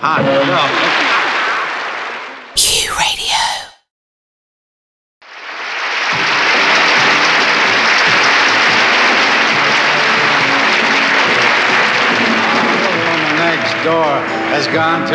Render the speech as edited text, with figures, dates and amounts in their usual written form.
Q Radio. The woman next door has gone to